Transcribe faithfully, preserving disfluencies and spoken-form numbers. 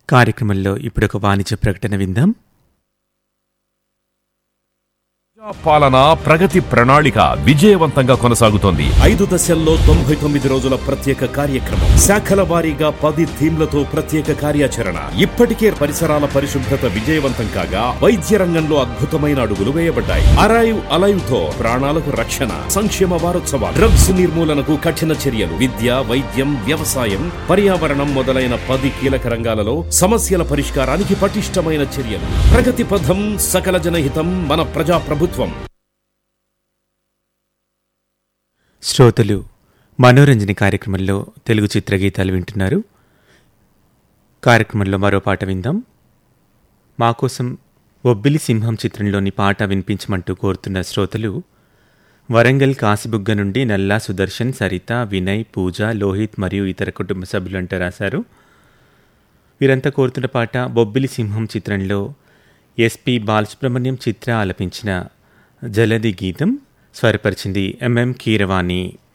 కార్యక్రమంలో ఇప్పుడొక వాణిజ్య ప్రకటన విందాం. పాలన ప్రగతి ప్రణాళిక విజయవంతంగా కొనసాగుతోంది. ఐదు దశల్లో తొంభై తొమ్మిది రోజుల ప్రత్యేక కార్యక్రమం, శాఖల వారీగా పది థీమ్లతో ప్రత్యేక కార్యాచరణ. ఇప్పటికే పరిసరాల పరిశుభ్రత విజయవంతం కాగా వైద్య రంగంలో అద్భుతమైన అడుగులు వేయబడ్డాయి. అరైవ్ అలైవ్ తో ప్రాణాలకు రక్షణ. సంక్షేమ వారోత్సవాలు, డ్రగ్స్ నిర్మూలనకు కఠిన చర్యలు, విద్య, వైద్యం, వ్యవసాయం, పర్యావరణం మొదలైన పది కీలక రంగాలలో సమస్యల పరిష్కారానికి పటిష్టమైన చర్యలు. ప్రగతి పథం, సకల జనహితం, మన ప్రజా ప్రభుత్వం. శ్రోతలు మనోరంజని కార్యక్రమంలో తెలుగు చిత్రగీతాలు వింటున్నారు. కార్యక్రమంలో మరో పాట విందాం. మా కోసం ఒబ్బిలి సింహం చిత్రంలోని పాట వినిపించమంటూ కోరుతున్న శ్రోతలు వరంగల్ కాసిబుగ్గ నుండి నల్లా సుదర్శన్, సరిత, వినయ్, పూజ, లోహిత్ మరియు ఇతర కుటుంబ సభ్యులంటూ రాశారు. వీరంతా కోరుతున్న పాట బొబ్బిలి సింహం చిత్రంలో ఎస్పి బాలసుబ్రహ్మణ్యం చిత్ర ఆలపించిన జలది గీతం. స్వరపరిచింది ఎంఎం కీరవాణి.